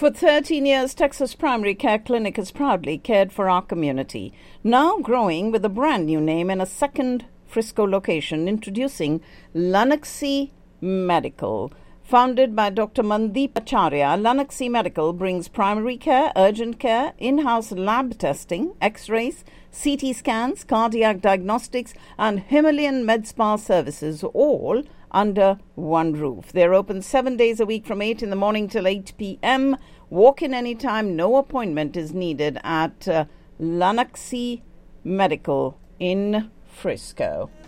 For 13 years, Texas Primary Care Clinic has proudly cared for our community. Now growing with a brand new name in a second Frisco location, introducing Lunaxy Medical. Founded by Dr. Mandeep Acharya, Lunaxy Medical brings primary care, urgent care, in-house lab testing, x-rays, CT scans, cardiac diagnostics, and Himalayan med spa services, all under one roof. They're open 7 days a week from 8 in the morning till 8 p.m. Walk in anytime. No appointment is needed at Lunaxy Medical in Frisco.